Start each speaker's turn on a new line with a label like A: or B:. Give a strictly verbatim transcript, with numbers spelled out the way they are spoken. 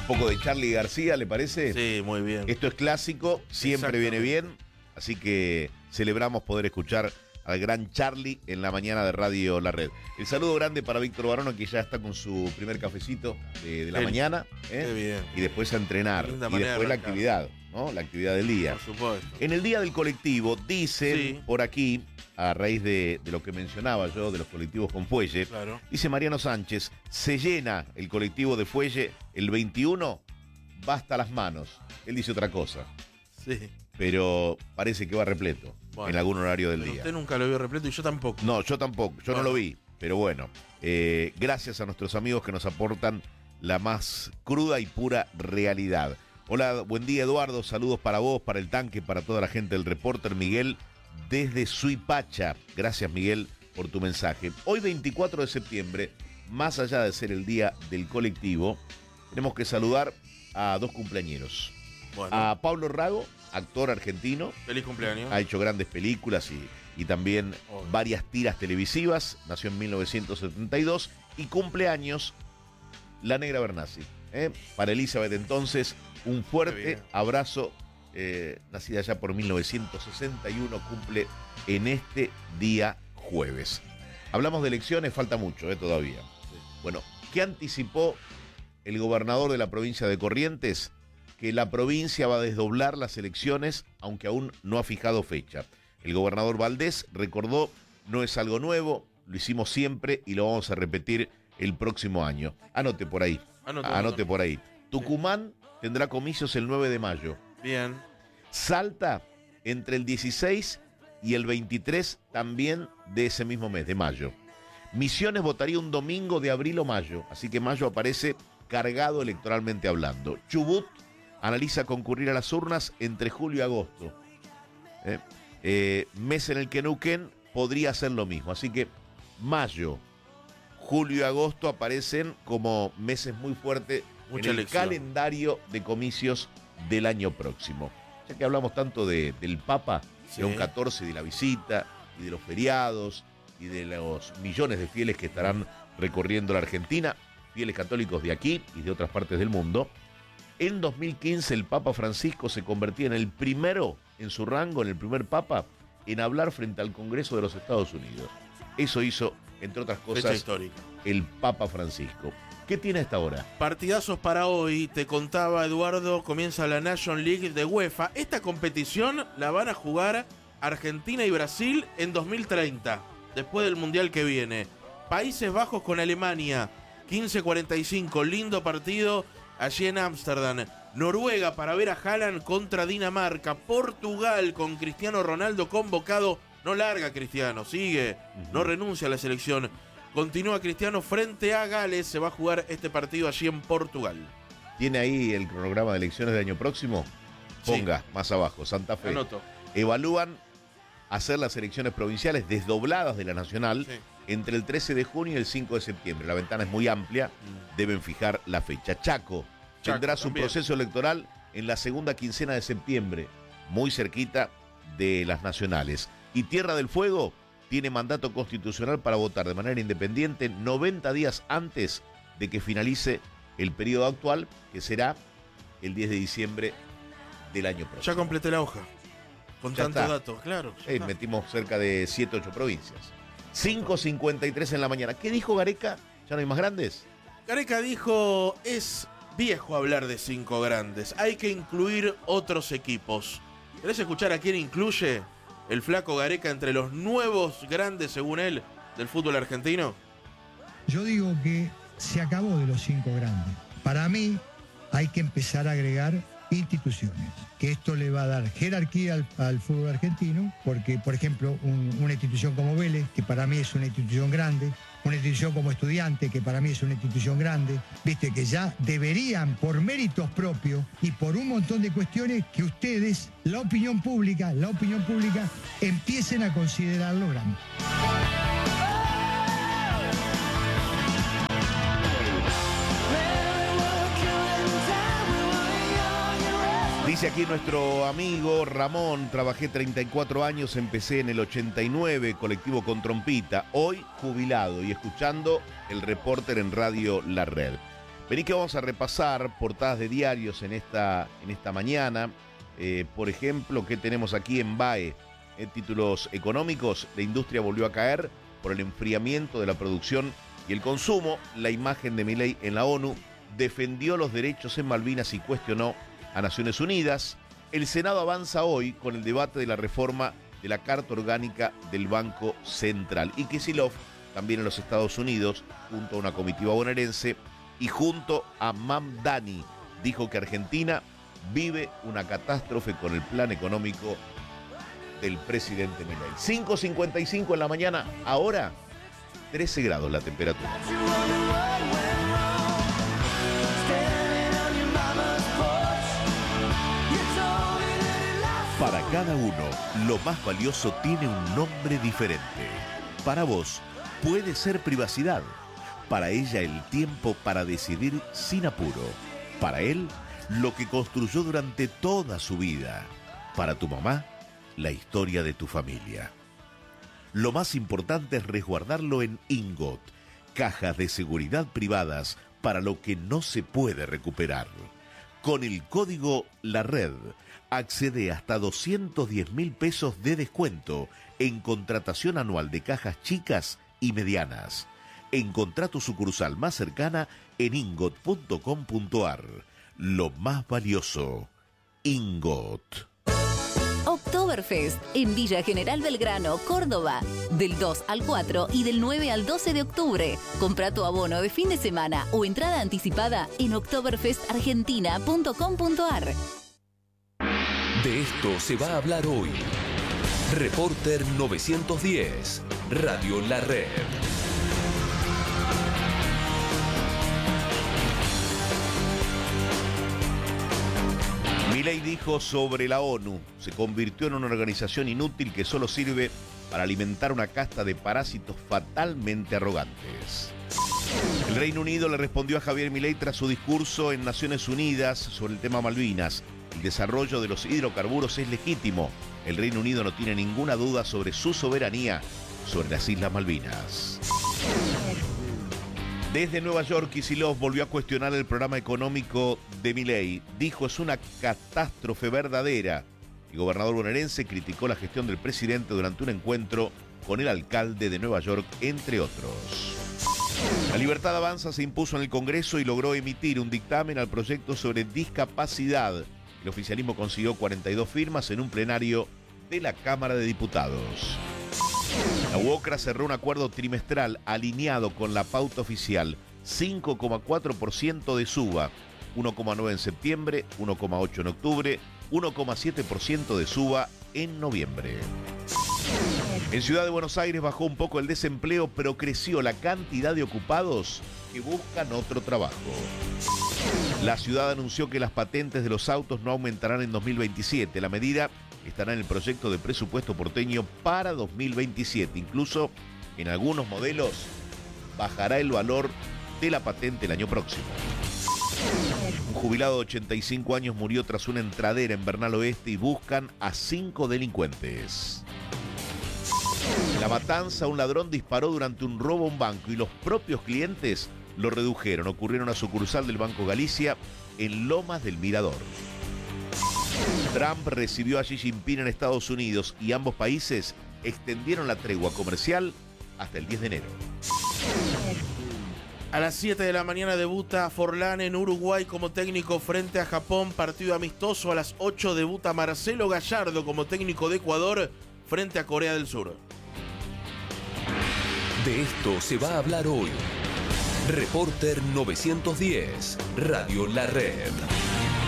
A: Un poco de Charly García, ¿le parece?
B: Sí, muy bien.
A: Esto es clásico, siempre viene bien, así que celebramos poder escuchar al gran Charly en la mañana de Radio La Red. El saludo grande para Víctor Barono, que ya está con su primer cafecito de, de la
B: Qué
A: mañana. ¿eh?
B: Qué bien.
A: Y después a entrenar.
B: Linda
A: Y
B: manera
A: después la
B: de arrancar.
A: actividad, ¿no? La actividad del día.
B: Por supuesto.
A: En el día del colectivo, dicen
B: Sí.
A: por aquí, a raíz de, de lo que mencionaba yo, de los colectivos con fuelle,
B: Claro.
A: dice Mariano Sánchez, se llena el colectivo de fuelle el veintiuno, basta las manos. Él dice otra cosa,
B: Sí.
A: pero parece que va repleto
B: Bueno,
A: en algún horario del
B: Pero
A: día.
B: usted nunca lo vio repleto y yo tampoco.
A: No, yo tampoco, yo
B: Bueno.
A: no lo vi, pero bueno, eh, gracias a nuestros amigos que nos aportan la más cruda y pura realidad. Hola, buen día Eduardo, saludos para vos, para el tanque, para toda la gente del Reporter, Miguel, desde Suipacha. Gracias Miguel por tu mensaje. Hoy veinticuatro de septiembre, más allá de ser el día del colectivo, tenemos que saludar a dos cumpleañeros.
B: Bueno,
A: A Pablo Rago, actor argentino,
B: feliz cumpleaños.
A: ha hecho grandes películas y, y también
B: Obvio.
A: varias tiras televisivas. Nació en mil novecientos setenta y dos y cumpleaños la Negra Bernasi. ¿eh? Para Elizabeth entonces, un
B: Qué
A: fuerte
B: bien.
A: abrazo. Eh, nacida ya por mil novecientos sesenta y uno, cumple en este día jueves. Hablamos de elecciones, falta mucho ¿eh? todavía. Bueno, ¿qué anticipó el gobernador de la provincia de Corrientes? Que la provincia va a desdoblar las elecciones, aunque aún no ha fijado fecha. El gobernador Valdés recordó, no es algo nuevo, lo hicimos siempre y lo vamos a repetir el próximo año. Anote por ahí,
B: Anote,
A: anote
B: anote.
A: por ahí. Tucumán tendrá comicios el nueve de mayo.
B: Bien.
A: Salta entre el dieciséis y el veintitrés también de ese mismo mes, de mayo. Misiones votaría un domingo de abril o mayo, así que mayo aparece cargado electoralmente hablando. Chubut analiza concurrir a las urnas entre julio y agosto. Eh, eh, mes en el que Neuquén podría hacer lo mismo. Así que mayo, julio y agosto aparecen como meses muy fuertes
B: Mucha
A: en el
B: elección.
A: calendario de comicios del año próximo. Ya que hablamos tanto de, del Papa,
B: Sí.
A: León catorce, de la visita y de los feriados y de los millones de fieles que estarán recorriendo la Argentina, fieles católicos de aquí y de otras partes del mundo. En dos mil quince el Papa Francisco se convertía en el primero en su rango, en el primer Papa, en hablar frente al Congreso de los Estados Unidos. Eso hizo, entre otras
B: Fecha
A: cosas,
B: histórica.
A: el Papa Francisco. ¿Qué tiene hasta ahora?
B: Partidazos para hoy, te contaba Eduardo, comienza la National League de UEFA. Esta competición la van a jugar Argentina y Brasil en dos mil treinta, después del Mundial que viene. Países Bajos con Alemania, quince cuarenta y cinco, lindo partido allí en Ámsterdam. Noruega para ver a Haaland contra Dinamarca. Portugal con Cristiano Ronaldo convocado. No larga Cristiano, sigue, no renuncia a la selección. Continúa Cristiano frente a Gales. Se va a jugar este partido allí en Portugal.
A: ¿Tiene ahí el cronograma de elecciones del año próximo? Ponga,
B: Sí.
A: más abajo, Santa Fe.
B: Anoto.
A: Evalúan hacer las elecciones provinciales desdobladas de la nacional
B: Sí.
A: entre el trece de junio y el cinco de septiembre. La ventana es muy amplia, deben fijar la fecha. Chaco,
B: Chaco
A: tendrá su
B: también.
A: proceso electoral en la segunda quincena de septiembre, muy cerquita de las nacionales. Y Tierra del Fuego tiene mandato constitucional para votar de manera independiente noventa días antes de que finalice el periodo actual, que será el diez de diciembre del año próximo.
B: Ya completé la hoja. Con
A: Ya
B: tantos
A: está.
B: datos, claro. ya
A: Eh,
B: está.
A: metimos cerca de siete, ocho provincias. cinco cincuenta y tres en la mañana. ¿Qué dijo Gareca? ¿Ya no hay más grandes?
B: Gareca dijo, es viejo hablar de cinco grandes, hay que incluir otros equipos. ¿Querés escuchar a quién incluye el flaco Gareca entre los nuevos grandes, según él, del fútbol argentino?
C: Yo digo que se acabó de los cinco grandes. Para mí hay que empezar a agregar instituciones, que esto le va a dar jerarquía al, al fútbol argentino, porque, por ejemplo, un- una institución como Vélez, que para mí es una institución grande, una institución como Estudiante, que para mí es una institución grande, viste, que ya deberían, por méritos propios y por un montón de cuestiones, que ustedes, la opinión pública, la opinión pública, empiecen a considerarlo grande.
A: Dice aquí nuestro amigo Ramón, trabajé treinta y cuatro años, empecé en el ochenta y nueve, colectivo con trompita, hoy jubilado y escuchando el Reporter en Radio La Red. Vení que vamos a repasar portadas de diarios en esta, en esta mañana. Eh, por ejemplo, ¿qué tenemos aquí en B A E? En títulos económicos, la industria volvió a caer por el enfriamiento de la producción y el consumo. La imagen de Milei en la ONU defendió los derechos en Malvinas y cuestionó a Naciones Unidas. El Senado avanza hoy con el debate de la reforma de la Carta Orgánica del Banco Central. Y Kicillof, también en los Estados Unidos, junto a una comitiva bonaerense y junto a Mamdani, dijo que Argentina vive una catástrofe con el plan económico del presidente Milei. cinco cincuenta y cinco en la mañana, ahora trece grados la temperatura.
D: Para cada uno, lo más valioso tiene un nombre diferente. Para vos, puede ser privacidad. Para ella, el tiempo para decidir sin apuro. Para él, lo que construyó durante toda su vida. Para tu mamá, la historia de tu familia. Lo más importante es resguardarlo en Ingot, cajas de seguridad privadas para lo que no se puede recuperar. Con el código La Red, accede hasta doscientos diez mil pesos de descuento en contratación anual de cajas chicas y medianas. Encontrá tu sucursal más cercana en ingot punto com punto ar. Lo más valioso, Ingot.
E: Oktoberfest en Villa General Belgrano, Córdoba. Del dos al cuatro y del nueve al doce de octubre. Compra tu abono de fin de semana o entrada anticipada en oktoberfest argentina punto com punto ar.
F: De esto se va a hablar hoy. Reporter novecientos diez, Radio La Red.
A: Milei dijo sobre la ONU, se convirtió en una organización inútil que solo sirve para alimentar una casta de parásitos fatalmente arrogantes. El Reino Unido le respondió a Javier Milei tras su discurso en Naciones Unidas sobre el tema Malvinas. El desarrollo de los hidrocarburos es legítimo. El Reino Unido no tiene ninguna duda sobre su soberanía sobre las Islas Malvinas. Desde Nueva York, Kicillof volvió a cuestionar el programa económico de Milei. Dijo, es una catástrofe verdadera. El gobernador bonaerense criticó la gestión del presidente durante un encuentro con el alcalde de Nueva York, entre otros. La Libertad Avanza se impuso en el Congreso y logró emitir un dictamen al proyecto sobre discapacidad. El oficialismo consiguió cuarenta y dos firmas en un plenario de la Cámara de Diputados. La UOCRA cerró un acuerdo trimestral alineado con la pauta oficial, cinco coma cuatro por ciento de suba, uno coma nueve por ciento en septiembre, uno coma ocho por ciento en octubre, uno coma siete por ciento de suba en noviembre. En Ciudad de Buenos Aires bajó un poco el desempleo, pero creció la cantidad de ocupados que buscan otro trabajo. La ciudad anunció que las patentes de los autos no aumentarán en dos mil veintisiete. La medida estará en el proyecto de presupuesto porteño para dos mil veintisiete. Incluso en algunos modelos bajará el valor de la patente el año próximo. Un jubilado de ochenta y cinco años murió tras una entradera en Bernal Oeste y buscan a cinco delincuentes. En La Matanza, un ladrón disparó durante un robo a un banco y los propios clientes lo redujeron. Ocurrió en una sucursal del Banco Galicia en Lomas del Mirador. Trump recibió a Xi Jinping en Estados Unidos y ambos países extendieron la tregua comercial hasta el diez de enero.
B: A las siete de la mañana debuta Forlán en Uruguay como técnico frente a Japón, partido amistoso. A las ocho debuta Marcelo Gallardo como técnico de Ecuador frente a Corea del Sur.
F: De esto se va a hablar hoy. Reporter novecientos diez, Radio La Red.